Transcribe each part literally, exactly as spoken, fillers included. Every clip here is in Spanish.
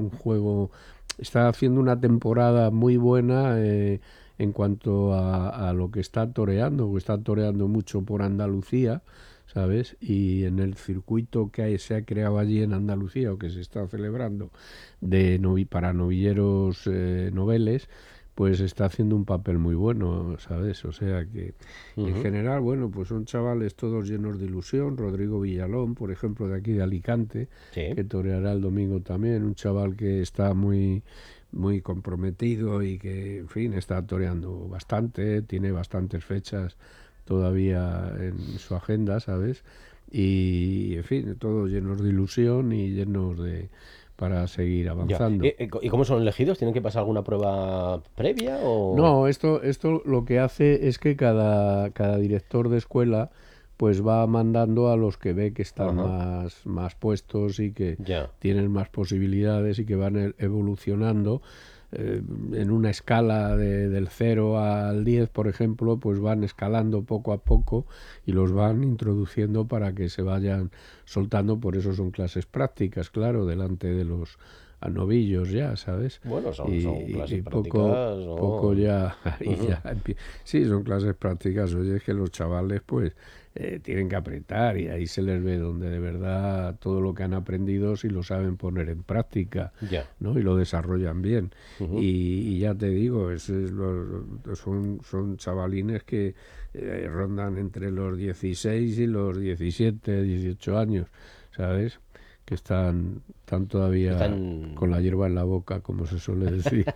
un juego, está haciendo una temporada muy buena eh, en cuanto a, a lo que está toreando, porque está toreando mucho por Andalucía, ¿sabes? Y en el circuito que hay- se ha creado allí en Andalucía, o que se está celebrando, de novi para novilleros eh, noveles, pues está haciendo un papel muy bueno, ¿sabes? O sea que, en Ujú. general, bueno, pues son chavales todos llenos de ilusión. Rodrigo Villalón, por ejemplo, de aquí de Alicante, Sí. que toreará el domingo también, un chaval que está muy muy comprometido y que, en fin, está toreando bastante, tiene bastantes fechas todavía en su agenda, ¿sabes? Y, en fin, todos llenos de ilusión y llenos de para seguir Ya. avanzando. Eh, eh, co- ¿Y cómo son elegidos? ¿Tienen que pasar alguna prueba previa o...? No, esto, esto lo que hace es que cada, cada director de escuela pues va mandando a los que ve que están Ajá. más, más puestos y que Ya. tienen más posibilidades y que van e- evolucionando eh, en una escala de- del cero al diez, por ejemplo, pues van escalando poco a poco y los van introduciendo para que se vayan soltando. Por eso son clases prácticas, claro, delante de los a novillos ya, ¿sabes? Bueno, Y, son, son y- clases y poco, prácticas, poco son... ya, ahí Ujú. ya empie- sí, son clases prácticas. Oye, es que los chavales pues eh, tienen que apretar y ahí se les ve donde de verdad todo lo que han aprendido si lo saben poner en práctica, Ya. ¿no? Y lo desarrollan bien. Ujú. Y, y ya te digo, es, es lo- son, son chavalines que eh, rondan entre los dieciséis y los diecisiete dieciocho años, ¿sabes? Que están, están todavía Están... con la hierba en la boca, como se suele decir.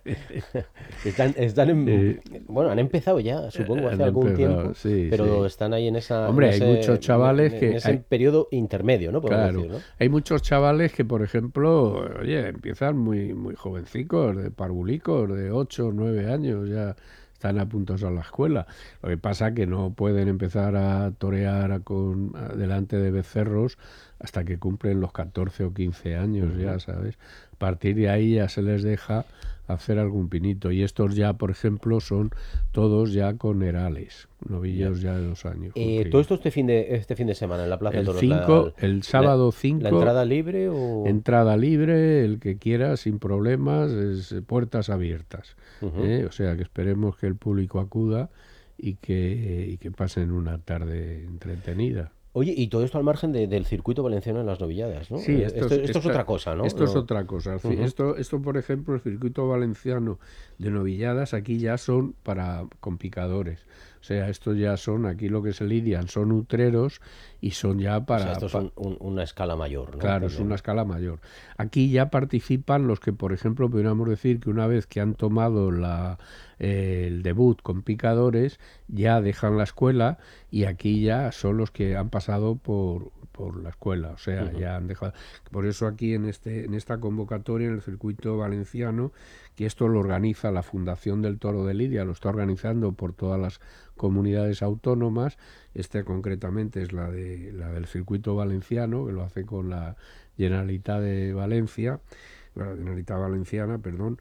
Están, están en... Eh, Bueno, han empezado ya, supongo, hace han algún empezado, tiempo, sí, pero sí. están ahí en esa, en Hombre, hay ese, muchos en, chavales en que ese hay, periodo intermedio, ¿no? Podemos claro, decir, ¿no? hay muchos chavales que, por ejemplo, oye, empiezan muy, muy jovencicos, de parvulicos, de ocho o nueve años, ya están apuntados a la escuela. Lo que pasa que no pueden empezar a torear con, a- delante de becerros hasta que cumplen los catorce o quince años, Ujú. ya sabes. A partir de ahí ya se les deja hacer algún pinito. Y estos ya, por ejemplo, son todos ya con herales, Ya. novillos ya de dos años Eh, todo cumplidos. esto este fin de, este fin de semana en la Plaza de El Toros, la, cinco, el la, sábado la cinco, entrada libre o... entrada libre, el que quiera, sin problemas, es, eh, puertas abiertas. Ujú. ¿Eh? O sea que esperemos que el público acuda y que, y que pasen una tarde entretenida. Oye, y todo esto al margen de- del circuito valenciano en las novilladas, ¿no? Sí, Eh, esto Esto, es, esto es esta- otra cosa, ¿no? esto es Lo- otra cosa. El ci- Ujú. Esto, esto, por ejemplo, el circuito valenciano de novilladas, aquí ya son para con picadores. O sea, estos ya son, aquí lo que se lidian son utreros y son ya O sea, para, esto es pa- un- un- una escala mayor, ¿no? claro, es una También. escala mayor. Aquí ya participan los que, por ejemplo, podríamos decir que una vez que han tomado la, eh, el debut con picadores, ya dejan la escuela y aquí ya son los que han pasado por, por la escuela. O sea, Ujú. ya han dejado. Por eso aquí en, este, en esta convocatoria, en el circuito valenciano, que esto lo organiza la Fundación del Toro de Lidia, lo está organizando por todas las comunidades autónomas. Este concretamente es la, de, la del circuito valenciano, que lo hace con la Generalitat de Valencia, la Generalitat Valenciana, perdón.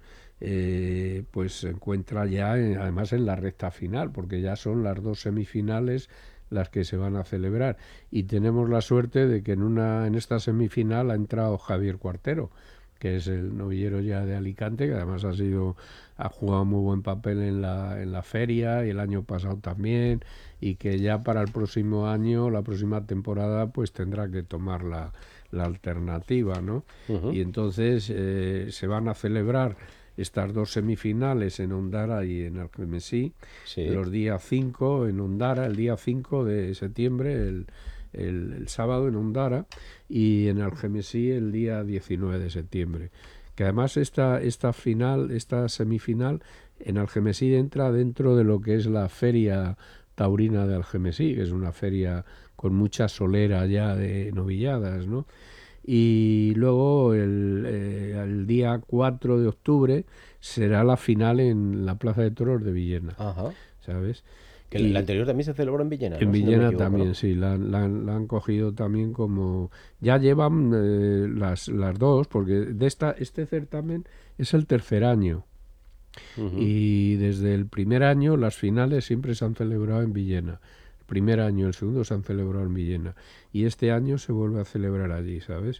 Eh, pues se encuentra ya en- además en la recta final, porque ya son las dos semifinales las que se van a celebrar, y tenemos la suerte de que en una en esta semifinal ha entrado Javier Cuartero, que es el novillero ya de Alicante, que además ha sido ha jugado muy buen papel en la, en la feria y el año pasado también, y que ya para el próximo año, la próxima temporada, pues tendrá que tomar la, la alternativa, ¿no? Ujú. Y entonces eh, se van a celebrar estas dos semifinales en Ondara y en Algemesí, Sí. los días cinco en Ondara, el día cinco de septiembre, el, el, el sábado en Ondara, y en Algemesí el día diecinueve de septiembre. Que además esta, esta final, esta semifinal en Algemesí entra dentro de lo que es la feria taurina de Algemesí, que es una feria con mucha solera ya de novilladas, ¿no? Y luego el, eh, el día cuatro de octubre será la final en la Plaza de Toros de Villena, Ajá. ¿sabes? Que la la Y anterior también se celebró en Villena, en ¿no? Si no me Villena equivoco, ¿no? también, sí, la, la- la han cogido también como... Ya llevan eh, las, las dos, porque de esta, este certamen es el tercer año. Ujú. Y desde el primer año las finales siempre se han celebrado en Villena. El primer año, el segundo se han celebrado en Villena. Y este año se vuelve a celebrar allí, ¿sabes?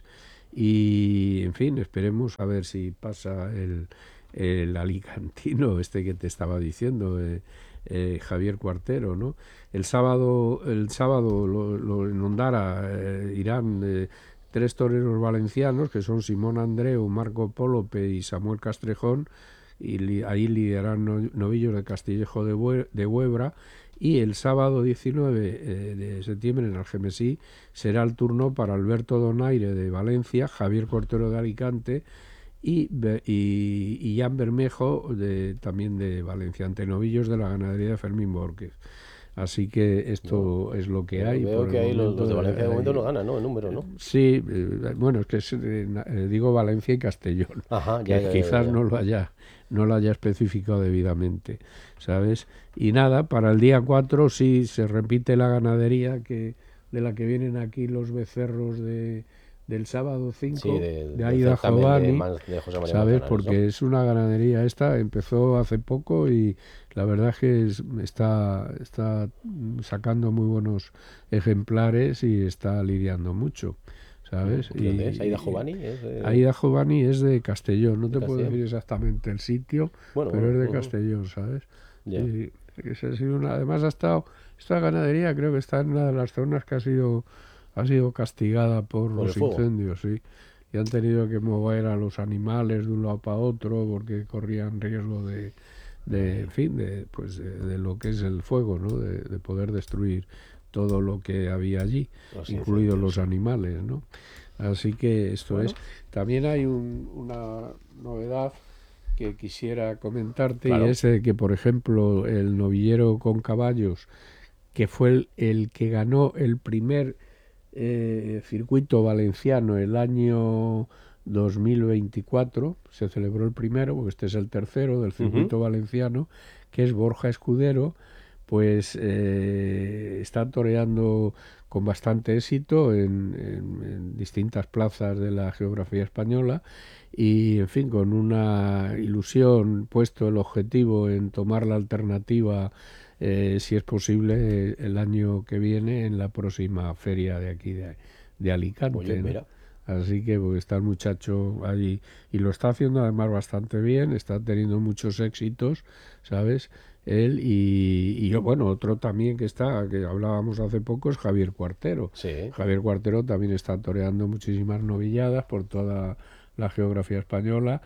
y en fin, esperemos a ver si pasa el, el alicantino este que te estaba diciendo, eh, eh, Javier Cuartero, ¿no? El sábado, el sábado lo, lo en Ondara eh, irán eh, tres toreros valencianos, que son Simón Andreu, Marco Pólope y Samuel Castrejón, y li, ahí lidiarán no, novillos de Castillejo de, Bue, de Huebra, y el sábado diecinueve eh, de septiembre en Algemesí será el turno para Alberto Donaire de Valencia, Javier Cuartero de Alicante y, y, y Jan Bermejo de, también de Valencia, ante novillos de la ganadería de Fermín Borquez. Así que esto no, es lo que hay. Veo que ahí los, los de Valencia de momento no ganan, ¿no? El número, ¿no? Sí, eh, bueno, es que es, eh, digo Valencia y Castellón. Ajá, que ya, ya, quizás ya, ya. no lo haya no lo haya especificado debidamente, ¿sabes? Y nada, para el día cuatro sí se repite la ganadería que de la que vienen aquí los becerros de del sábado cinco, sí, de, de Aida Jovani, de, de José María ¿sabes? Manzanares, porque ¿no? es una ganadería esta, empezó hace poco y la verdad es que es, está, está sacando muy buenos ejemplares y está lidiando mucho, ¿sabes? ¿De dónde y, es? ¿Aida Jovani? Es de... Aida Jovani es de Castellón, no te Castellón. puedo decir exactamente el sitio, bueno, pero bueno, es de uh-huh. Castellón, ¿sabes? Yeah. Y, que se ha sido una, además ha estado, esta ganadería creo que está en una de las zonas que ha sido ha sido castigada por, por los incendios, sí, y han tenido que mover a los animales de un lado para otro porque corrían riesgo de, de en fin, de, pues de, de lo que es el fuego, ¿no? De, de poder destruir todo lo que había allí, los incluidos los animales, ¿no? Así que esto bueno. es. También hay un, una novedad que quisiera comentarte, claro. y es que, por ejemplo, el novillero con caballos, que fue el, el que ganó el primer Eh, circuito valenciano el año dos mil veinticuatro, se celebró el primero, porque este es el tercero del circuito uh-huh. valenciano, que es Borja Escudero, pues eh, está toreando con bastante éxito en, en, en distintas plazas de la geografía española y, en fin, con una ilusión, puesto el objetivo en tomar la alternativa Eh, si es posible, eh, el año que viene en la próxima feria de aquí de, de Alicante. Oye, mira. ¿no? Así que pues, está el muchacho allí y lo está haciendo además bastante bien, está teniendo muchos éxitos, ¿sabes? Él y, y bueno, otro también que está, que hablábamos hace poco, es Javier Cuartero. Sí. Javier Cuartero también está toreando muchísimas novilladas por toda la geografía española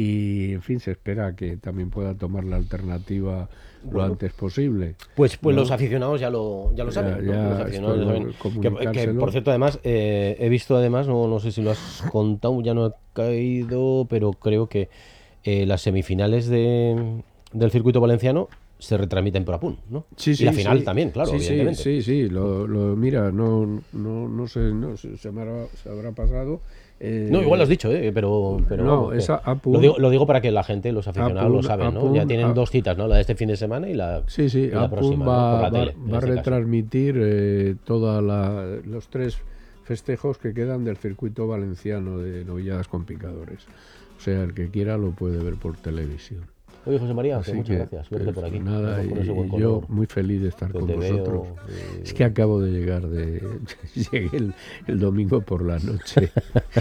y, en fin, se espera que también pueda tomar la alternativa lo bueno, antes posible. Pues pues ¿no? Los aficionados ya lo ya lo saben. Ya, ya ¿no? Los aficionados ya saben. Que, que, por cierto, además, eh, he visto además, no, no sé si lo has contado, ya no he caído, pero creo que eh, las semifinales de, del circuito valenciano se retransmiten por Apun, ¿no? Sí, sí, y la final sí. también, claro, sí, evidentemente. Sí, sí, sí, lo, lo, mira, no, no, no sé, no, se, se, me habrá, se habrá pasado. Eh, no, igual lo has dicho, ¿eh? pero, pero no, vamos, esa Apun, lo, digo, lo digo para que la gente, los aficionados Apun, lo saben, ¿no? Apun, ya tienen a, dos citas, ¿no? La de este fin de semana y la, sí, sí, y la Apun próxima, va, ¿no? Por la va, tele, va a este retransmitir eh, todos los tres festejos que quedan del circuito valenciano de novilladas con picadores. O sea, el que quiera lo puede ver por televisión. Oye, José María, Así muchas que, gracias. Suerte por aquí. Nada, y, y yo muy feliz de estar con vosotros. Veo, eh... Es que acabo de llegar de... Llegué el, el domingo por la noche.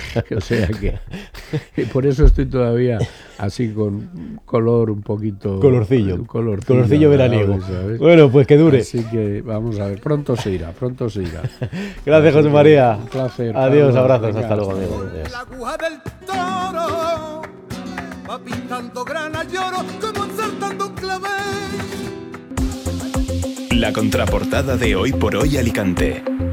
O sea que... Y por eso estoy todavía así con color un poquito... Colorcillo. Un colorcillo, colorcillo veraniego. ¿Sabes? Bueno, pues que dure. Así que vamos a ver. Pronto se irá, pronto se irá. Gracias, José María. Un placer. Adiós, Carlos, abrazos. venga, hasta luego, amigo. La aguja del toro va pintando grana lloro como ensartando un clavel. La contraportada de Hoy por Hoy Alicante.